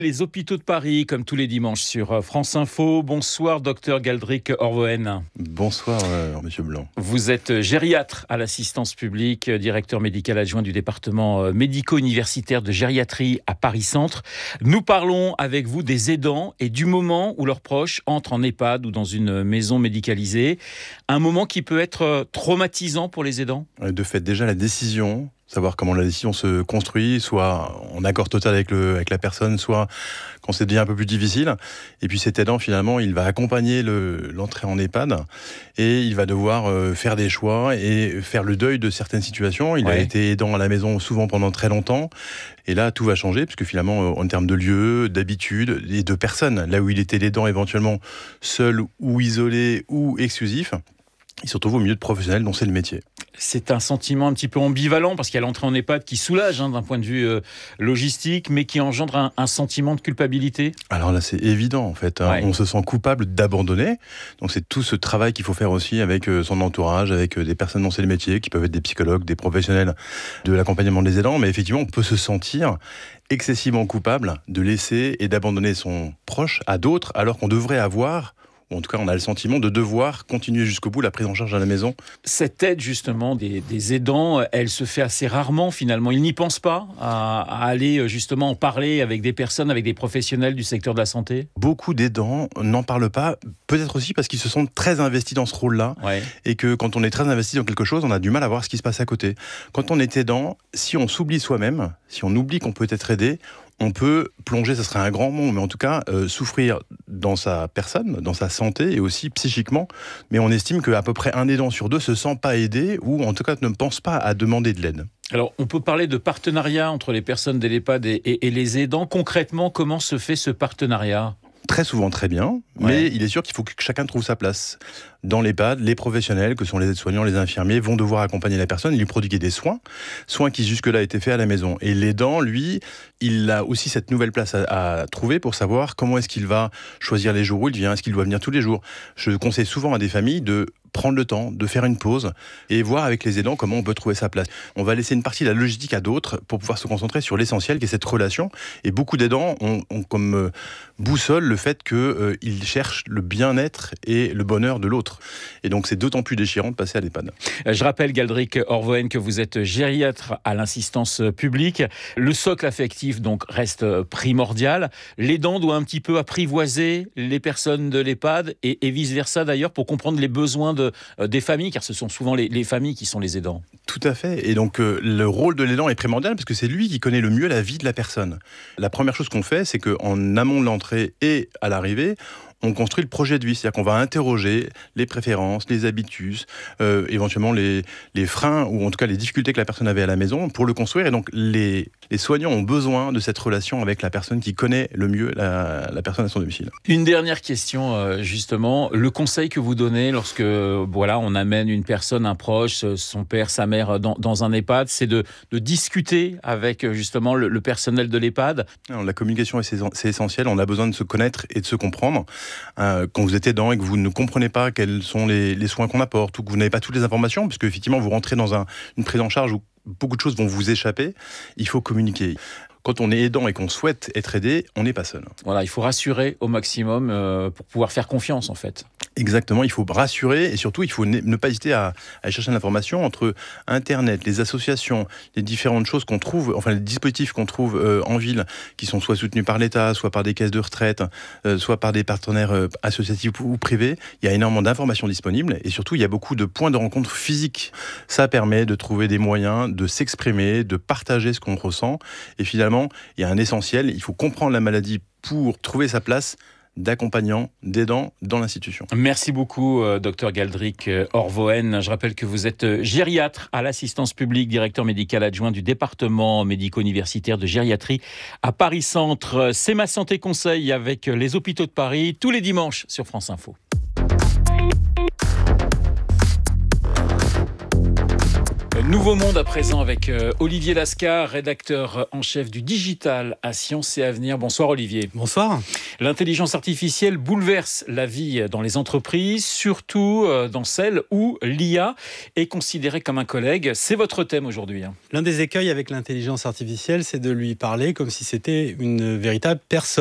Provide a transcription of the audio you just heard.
Les hôpitaux de Paris, comme tous les dimanches sur France Info. Bonsoir, docteur Galdric Orvoen. Bonsoir, monsieur Blanc. Vous êtes gériatre à l'assistance publique, directeur médical adjoint du département médico-universitaire de gériatrie à Paris-Centre. Nous parlons avec vous des aidants et du moment où leurs proches entrent en EHPAD ou dans une maison médicalisée. Un moment qui peut être traumatisant pour les aidants. De fait, déjà la décision, savoir comment la décision se construit, soit en accord total avec la personne, soit quand ça devient un peu plus difficile. Et puis cet aidant, finalement, il va accompagner l'entrée en EHPAD et il va devoir faire des choix et faire le deuil de certaines situations. Il a été aidant à la maison souvent pendant très longtemps. Et là, tout va changer, puisque finalement, en termes de lieu, d'habitude et de personnes, là où il était l'aidant éventuellement seul ou isolé ou exclusif, il se retrouve au milieu de professionnels dont c'est le métier. C'est un sentiment un petit peu ambivalent parce qu'il y a l'entrée en EHPAD qui soulage d'un point de vue logistique, mais qui engendre un sentiment de culpabilité. Alors là, c'est évident en fait. On se sent coupable d'abandonner. Donc c'est tout ce travail qu'il faut faire aussi avec son entourage, avec des personnes dont c'est le métier, qui peuvent être des psychologues, des professionnels de l'accompagnement des aidants. Mais effectivement, on peut se sentir excessivement coupable de laisser et d'abandonner son proche à d'autres, alors qu'on devrait avoir... En tout cas, on a le sentiment de devoir continuer jusqu'au bout la prise en charge à la maison. Cette aide, justement, des aidants, elle se fait assez rarement, finalement. Ils n'y pensent pas à aller, justement, en parler avec des personnes, avec des professionnels du secteur de la santé. Beaucoup d'aidants n'en parlent pas, peut-être aussi parce qu'ils se sentent très investis dans ce rôle-là. Et que quand on est très investi dans quelque chose, on a du mal à voir ce qui se passe à côté. Quand on est aidant, si on s'oublie soi-même, si on oublie qu'on peut être aidé, on peut plonger, ce serait un grand mot, mais en tout cas, souffrir dans sa personne, dans sa santé et aussi psychiquement. Mais on estime qu'à peu près un aidant sur deux se sent pas aidé ou en tout cas ne pense pas à demander de l'aide. Alors, on peut parler de partenariat entre les personnes de l'EHPAD et les aidants. Concrètement, comment se fait ce partenariat ? Très souvent très bien, mais il est sûr qu'il faut que chacun trouve sa place. Dans l'EHPAD, les professionnels, que sont les aides-soignants, les infirmiers, vont devoir accompagner la personne et lui prodiguer des soins qui jusque-là étaient faits à la maison. Et l'aidant, lui, il a aussi cette nouvelle place à trouver pour savoir comment est-ce qu'il va choisir les jours où il vient, est-ce qu'il doit venir tous les jours. Je conseille souvent à des familles de prendre le temps, de faire une pause et voir avec les aidants comment on peut trouver sa place. On va laisser une partie de la logistique à d'autres pour pouvoir se concentrer sur l'essentiel qui est cette relation. Et beaucoup d'aidants ont comme boussole le fait qu'ils cherchent le bien-être et le bonheur de l'autre. Et donc c'est d'autant plus déchirant de passer à l'EHPAD. Je rappelle, Galdric Orvoen, que vous êtes gériatre à l'assistance publique. Le socle affectif donc reste primordial. L'aidant doit un petit peu apprivoiser les personnes de l'EHPAD et vice-versa d'ailleurs pour comprendre les besoins des familles, car ce sont souvent les familles qui sont les aidants. Tout à fait. Et donc le rôle de l'aidant est primordial parce que c'est lui qui connaît le mieux la vie de la personne. La première chose qu'on fait, c'est qu'en amont de l'entrée et à l'arrivée, on construit le projet de vie, c'est-à-dire qu'on va interroger les préférences, les habitus, éventuellement les freins ou en tout cas les difficultés que la personne avait à la maison pour le construire. Et donc les soignants ont besoin de cette relation avec la personne qui connaît le mieux la personne à son domicile. Une dernière question justement, le conseil que vous donnez lorsque on amène une personne, un proche, son père, sa mère dans un EHPAD, c'est de discuter avec justement le personnel de l'EHPAD. Alors, la communication c'est essentiel, on a besoin de se connaître et de se comprendre. Quand vous êtes aidant et que vous ne comprenez pas quels sont les soins qu'on apporte ou que vous n'avez pas toutes les informations, puisque effectivement vous rentrez dans une prise en charge où beaucoup de choses vont vous échapper, il faut communiquer. Quand on est aidant et qu'on souhaite être aidé, on n'est pas seul. Voilà, il faut rassurer au maximum pour pouvoir faire confiance en fait. Exactement, il faut rassurer et surtout il faut ne pas hésiter à aller chercher l'information entre Internet, les associations, les différentes choses qu'on trouve, enfin les dispositifs qu'on trouve en ville qui sont soit soutenus par l'État, soit par des caisses de retraite, soit par des partenaires associatifs ou privés. Il y a énormément d'informations disponibles et surtout il y a beaucoup de points de rencontre physiques. Ça permet de trouver des moyens de s'exprimer, de partager ce qu'on ressent et finalement il y a un essentiel, il faut comprendre la maladie pour trouver sa place d'accompagnant, d'aidant dans l'institution. Merci beaucoup, docteur Galdric Orvoen. Je rappelle que vous êtes gériatre à l'assistance publique, directeur médical adjoint du département médico-universitaire de gériatrie à Paris-Centre. C'est Ma Santé Conseil avec les hôpitaux de Paris, tous les dimanches sur France Info. Nouveau monde à présent avec Olivier Lascar, rédacteur en chef du digital à Sciences et Avenir. Bonsoir Olivier. Bonsoir. L'intelligence artificielle bouleverse la vie dans les entreprises, surtout dans celles où l'IA est considérée comme un collègue. C'est votre thème aujourd'hui. L'un des écueils avec l'intelligence artificielle, c'est de lui parler comme si c'était une véritable personne.